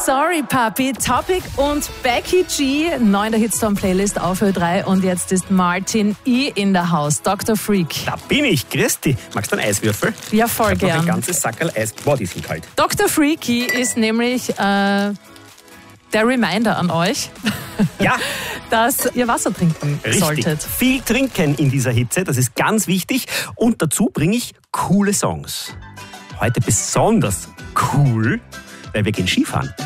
Sorry Papi, Topic und Becky G, neu in der Hitstorm-Playlist auf Ö3 und jetzt ist Martin E. in der Haus, Dr. Freak. Da bin ich, grüß dich. Magst du einen Eiswürfel? Ja, voll Ich hab noch gern. ein ganzes Sackerl Eis. Boah, die sind kalt. Dr. Freaky ist nämlich der Reminder an euch, Ja, dass ihr Wasser trinken richtig. solltet. Viel trinken in dieser Hitze, das ist ganz wichtig. Und dazu bringe ich coole Songs. Heute besonders cool, weil wir gehen Skifahren.